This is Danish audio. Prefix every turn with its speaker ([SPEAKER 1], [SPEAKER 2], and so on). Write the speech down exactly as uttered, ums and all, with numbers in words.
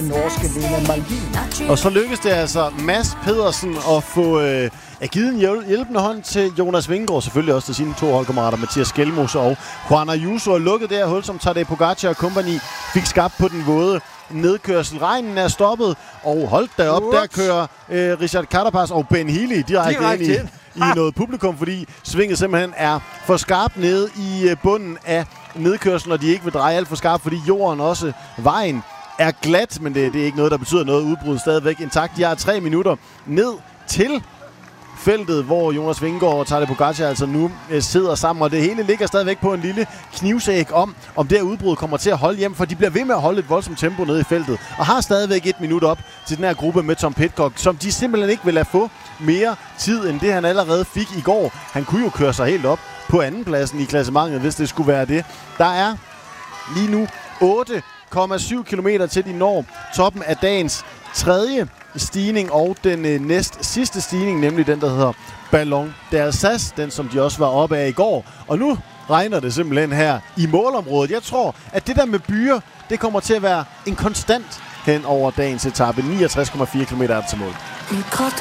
[SPEAKER 1] den norske Lena Malvin.
[SPEAKER 2] Og så lykkedes det altså Mads Pedersen at få øh, at givet en hjælpende hånd til Jonas Vingegaard, selvfølgelig også til sine to holdkammerater, Mathias Skelmose og Juan Ayuso, og lukket det her hul, som Tadej Pogacar og company fik skabt på den våde nedkørsel. Regnen er stoppet, og holdt da op, der kører øh, Richard Carapaz og Ben Healy direkte, direkte ind i, i noget publikum, fordi svinget simpelthen er for skarpt nede i øh, bunden af nedkørslen, og de ikke vil dreje alt for skarpt, fordi jorden også, vejen, er glat, men det, det er ikke noget, der betyder noget. Udbrud stadigvæk intakt. De har tre minutter ned til feltet, hvor Jonas Vingegaard og Tadej Pogacar altså nu øh, sidder sammen, og det hele ligger stadigvæk på en lille knivsæg om, om det her udbrud kommer til at holde hjem, for de bliver ved med at holde et voldsomt tempo nede i feltet, og har stadigvæk et minut op til den her gruppe med Tom Pidcock, som de simpelthen ikke vil lade få mere tid, end det han allerede fik i går. Han kunne jo køre sig helt op på andenpladsen i klassementet, hvis det skulle være det. Der er lige nu otte komma syv kilometer til de når toppen af dagens tredje stigning og den øh, næst sidste stigning, nemlig den, der hedder Ballon d'Alsace, den som de også var oppe af i går. Og nu regner det simpelthen her i målområdet. Jeg tror, at det der med byer, det kommer til at være en konstant hen over dagens etape. niogtres komma fire kilometer er det til mål.